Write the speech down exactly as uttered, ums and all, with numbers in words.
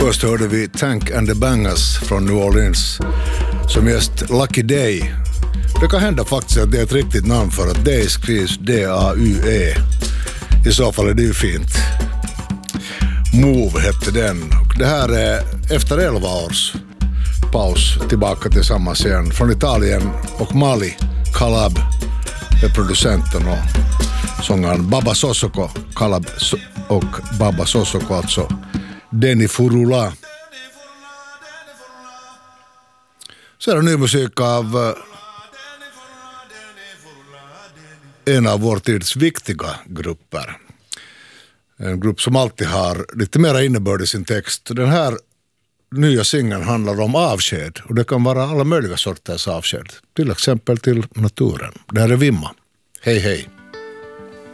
Först hörde vi Tank and the Bangers från New Orleans som gäst Lucky Day. Det kan hända faktiskt att det är ett riktigt namn för att Day skrivs D A U E. I så fall är det ju fint. Move hette den. Det här är efter elva års paus tillbaka tillsammans igen. Från Italien och Mali. Calab är producenten och sångaren Baba Sosoko. Calab och Baba Sosoko alltså. Denny Furula. Så är det ny musik av en av vår tids viktiga grupper. En grupp som alltid har lite mer innebörd i sin text. Den här nya singeln handlar om avsked. Och det kan vara alla möjliga sorters avsked. Till exempel till naturen. Det här är Vimma. Hej hej.